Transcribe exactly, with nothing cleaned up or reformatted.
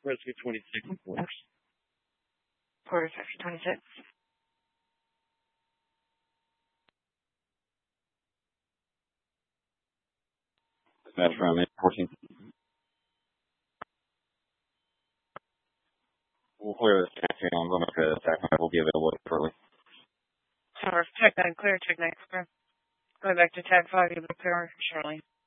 Rescue twenty-six reports. Porter Rescue twenty-six. That's from fourteen. We'll clear this taxi on limit to attack will be available shortly. Tower, Tech nine clear, Tech nine clear. Going back to Tag five, you look clear shortly.